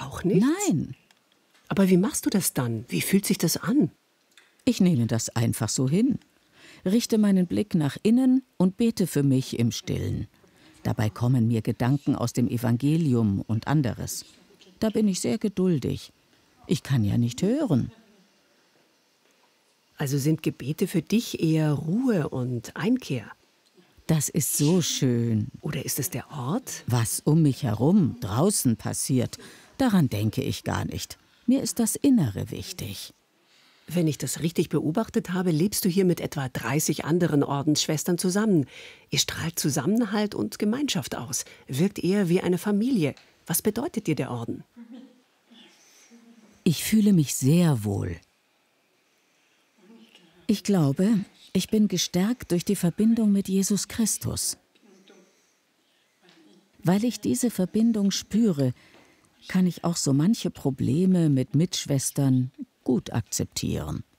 Auch nichts? Nein, Aber wie machst du das dann? Wie fühlt sich das an? ich nehme das einfach so hin, richte meinen Blick nach innen und bete für mich im Stillen. Dabei kommen mir Gedanken aus dem Evangelium und anderes. Da bin ich sehr geduldig. Ich kann ja nicht hören. Also sind Gebete für dich eher Ruhe und Einkehr? Das ist so schön. Oder ist es der Ort? Was um mich herum draußen passiert, daran denke ich gar nicht. Mir ist das Innere wichtig. Wenn ich das richtig beobachtet habe, lebst du hier mit etwa 30 anderen Ordensschwestern zusammen. Ihr strahlt Zusammenhalt und Gemeinschaft aus, wirkt eher wie eine Familie. Was bedeutet dir der Orden? Ich fühle mich sehr wohl. Ich glaube, ich bin gestärkt durch die Verbindung mit Jesus Christus. Weil ich diese Verbindung spüre, kann ich auch so manche Probleme mit Mitschwestern gut akzeptieren.